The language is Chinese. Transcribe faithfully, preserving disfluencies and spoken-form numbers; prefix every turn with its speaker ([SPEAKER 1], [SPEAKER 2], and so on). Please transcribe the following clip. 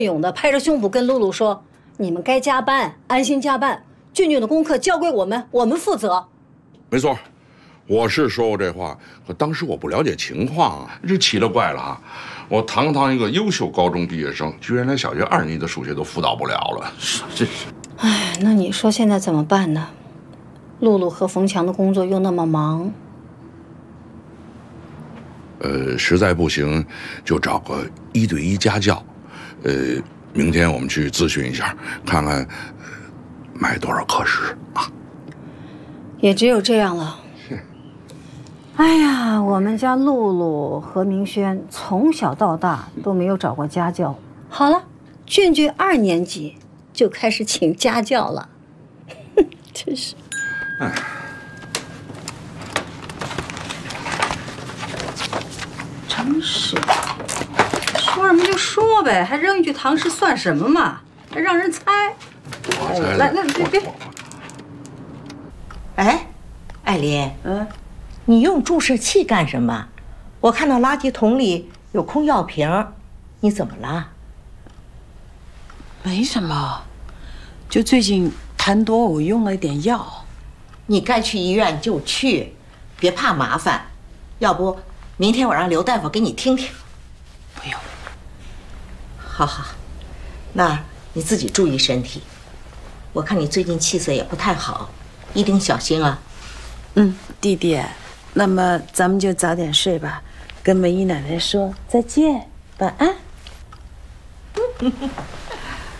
[SPEAKER 1] 勇的拍着胸脯跟露露说：“你们该加班，安心加班。俊俊的功课交归我们，我们负责。”
[SPEAKER 2] 没错，我是说过这话，可当时我不了解情况啊，这奇了怪了哈！我堂堂一个优秀高中毕业生，居然连小学二年级的数学都辅导不了了，这是……
[SPEAKER 1] 哎，那你说现在怎么办呢？露露和冯强的工作又那么忙。
[SPEAKER 2] 呃，实在不行，就找个一对一家教。呃，明天我们去咨询一下，看看、呃、买多少课时啊。
[SPEAKER 1] 也只有这样了。哎呀，我们家露露和明轩从小到大都没有找过家教。好了，俊俊二年级就开始请家教了，真是。哎。真是，说什么就说呗，还扔一句唐诗算什么嘛？还让人猜。
[SPEAKER 2] 我猜
[SPEAKER 1] 来，那别别。
[SPEAKER 3] 哎，艾琳，嗯，你用注射器干什么？我看到垃圾桶里有空药瓶，你怎么了？
[SPEAKER 4] 没什么，就最近痰多，我用了一点药。
[SPEAKER 3] 你该去医院就去，别怕麻烦。要不，明天我让刘大夫给你听听。
[SPEAKER 4] 不用。
[SPEAKER 3] 好好，那你自己注意身体。我看你最近气色也不太好，一定小心啊。
[SPEAKER 4] 嗯，弟弟，那么咱们就早点睡吧，跟梅姨奶奶说再见，晚安。